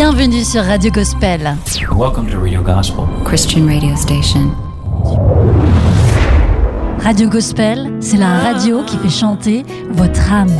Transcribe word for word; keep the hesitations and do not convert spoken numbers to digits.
Bienvenue sur Radio Gospel. Welcome to Radio Gospel, Christian radio station. Radio Gospel, c'est la radio qui fait chanter votre âme.